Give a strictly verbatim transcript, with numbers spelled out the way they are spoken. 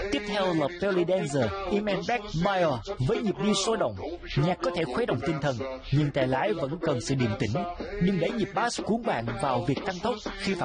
Tiếp theo là Belly Dancer, Imanbek Meyer với nhịp đi sôi động. Nhạc có thể khuấy động tinh thần, nhưng tay lái vẫn cần sự điềm tĩnh. Đừng để nhịp bass cuốn bạn vào việc tăng tốc khi phản